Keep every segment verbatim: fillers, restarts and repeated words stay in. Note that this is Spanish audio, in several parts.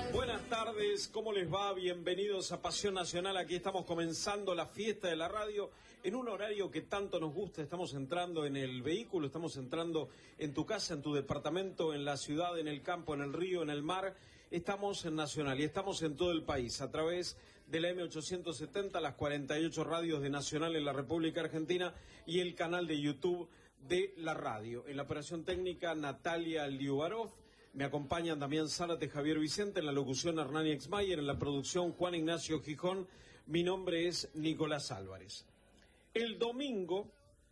Buenas tardes, ¿cómo les va? Bienvenidos a Pasión Nacional. Aquí estamos comenzando la fiesta de la radio en un horario que tanto nos gusta. Estamos entrando en el vehículo, estamos entrando en tu casa, en tu departamento, en la ciudad, en el campo, en el río, en el mar. Estamos en Nacional y estamos en todo el país a través de la eme ochocientos setenta, las cuarenta y ocho radios de Nacional en la República Argentina y el canal de YouTube de la radio. En la operación técnica, Natalia Liubarov. Me acompañan también Zárate, Javier Vicente, en la locución Hernán Exmayer, en la producción Juan Ignacio Gijón. Mi nombre es Nicolás Álvarez. El domingo,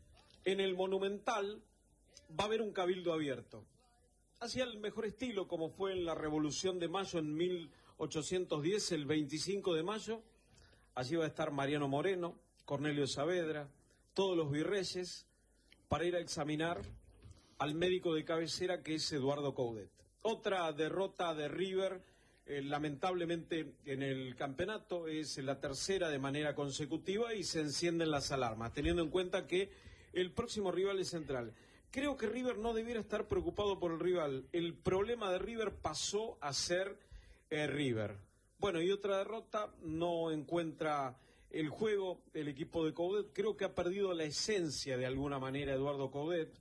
en el Monumental, va a haber un cabildo abierto. Hacia el mejor estilo, como fue en la Revolución de Mayo en mil ochocientos diez, el veinticinco de mayo. Allí va a estar Mariano Moreno, Cornelio Saavedra, todos los virreyes, para ir a examinar al médico de cabecera, que es Eduardo Coudet. Otra derrota de River, eh, lamentablemente en el campeonato, es la tercera de manera consecutiva y se encienden las alarmas, teniendo en cuenta que el próximo rival es Central. Creo que River no debiera estar preocupado por el rival. El problema de River pasó a ser eh, River. Bueno, y otra derrota, no encuentra el juego el equipo de Coudet. Creo que ha perdido la esencia de alguna manera Eduardo Coudet.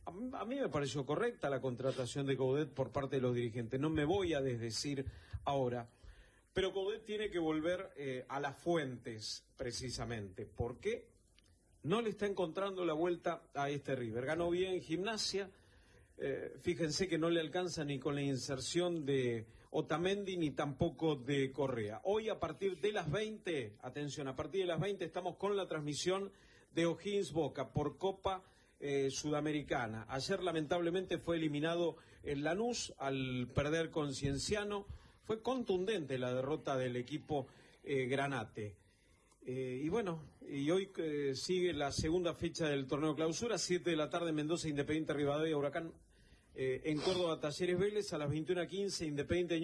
A mí me pareció correcta la contratación de Coudet por parte de los dirigentes, no me voy a desdecir ahora, pero Coudet tiene que volver eh, a las fuentes precisamente. ¿Por qué? No le está encontrando la vuelta a este River. Ganó bien Gimnasia, eh, fíjense que no le alcanza ni con la inserción de Otamendi ni tampoco de Correa. Hoy a partir de las veinte, atención, a partir de las veinte estamos con la transmisión de O'Higgins Boca por Copa Eh, Sudamericana. Ayer lamentablemente fue eliminado el Lanús al perder con Cienciano. Fue contundente la derrota del equipo eh, Granate. Eh, y bueno, y hoy eh, sigue la segunda fecha del torneo clausura, siete de la tarde Mendoza, Independiente Rivadavia, Huracán, eh, en Córdoba, Talleres Vélez, a las veintiuna quince Independiente